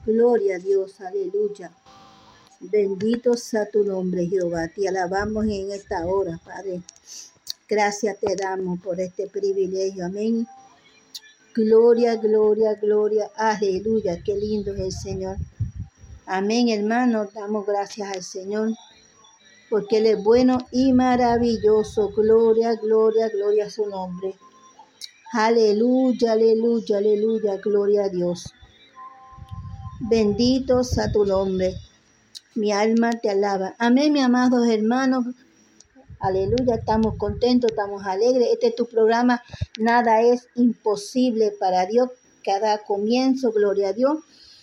Gloria a Dios, aleluya. Bendito sea tu nombre, Jehová. Te alabamos en esta hora, Padre. Gracias te damos por este privilegio. Amén. Gloria, gloria, gloria. Aleluya. Qué lindo es el Señor. Amén, hermano. Damos gracias al Señor porque Él es bueno y maravilloso. Gloria, gloria, gloria a su nombre. Aleluya, aleluya, aleluya. Gloria a Dios. Bendito sea tu nombre. Mi alma te alaba. Amén, mis amados hermanos. Aleluya, estamos contentos, estamos alegres. Este es tu programa. Nada es imposible para Dios. Cada comienzo, gloria a Dios.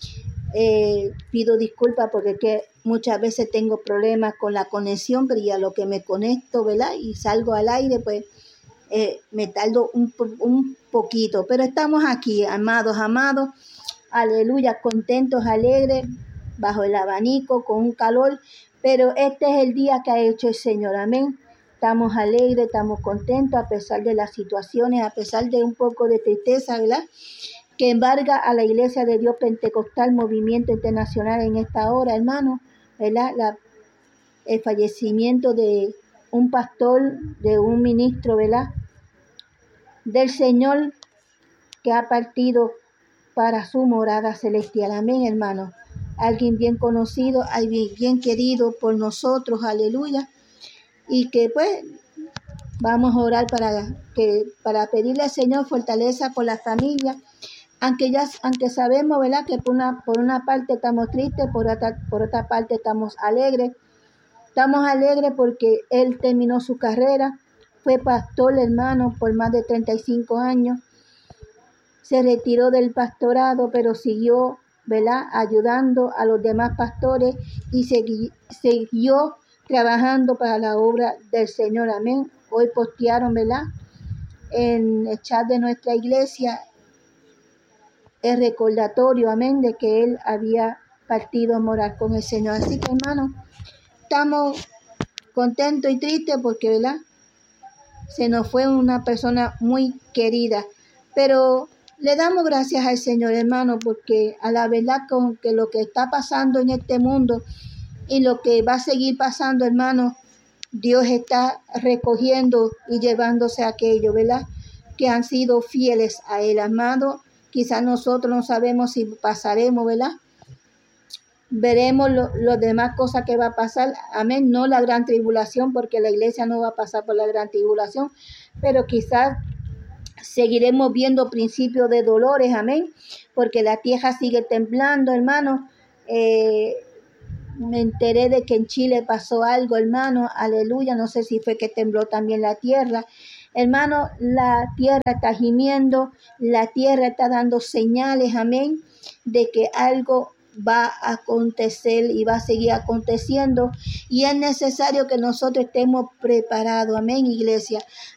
Pido disculpas porque que muchas veces tengo problemas con la conexión, pero ya lo que me conecto, ¿verdad? Y salgo al aire, pues me tardo un poquito. Pero estamos aquí, amados. Aleluya, contentos, alegres, bajo el abanico, con un calor, pero este es el día que ha hecho el Señor, amén. Estamos alegres, estamos contentos, a pesar de las situaciones, a pesar de un poco de tristeza, ¿verdad?, que embarga a la Iglesia de Dios Pentecostal, Movimiento Internacional en esta hora, hermano, ¿verdad? El fallecimiento de un pastor, de un ministro, ¿verdad?, del Señor, que ha partido para su morada celestial. Amén, hermano. Alguien bien conocido, alguien bien querido por nosotros, aleluya. Y que pues vamos a orar para pedirle al Señor fortaleza por la familia, aunque sabemos, ¿verdad?, que por una parte estamos tristes, por otra parte estamos alegres. Estamos alegres porque él terminó su carrera, fue pastor, hermano, por más de 35 años. Se retiró del pastorado, pero siguió, ¿verdad?, ayudando a los demás pastores y siguió trabajando para la obra del Señor. Amén. Hoy postearon, ¿verdad?, en el chat de nuestra iglesia el recordatorio, amén, de que él había partido a morar con el Señor. Así que, hermano, estamos contentos y tristes porque, ¿verdad?, se nos fue una persona muy querida, pero le damos gracias al Señor, hermano, porque a la verdad con que lo que está pasando en este mundo y lo que va a seguir pasando, hermano, Dios está recogiendo y llevándose a aquellos, ¿verdad?, que han sido fieles a Él, amado. Quizás nosotros no sabemos si pasaremos, ¿verdad? Veremos las demás cosas que va a pasar, amén, no la gran tribulación, porque la iglesia no va a pasar por la gran tribulación, pero quizás seguiremos viendo principios de dolores, amén, porque la tierra sigue temblando, hermano. Me enteré de que en Chile pasó algo, hermano, aleluya, no sé si fue que tembló también la tierra. Hermano, la tierra está gimiendo, la tierra está dando señales, amén, de que algo va a acontecer y va a seguir aconteciendo, y es necesario que nosotros estemos preparados, amén, iglesia.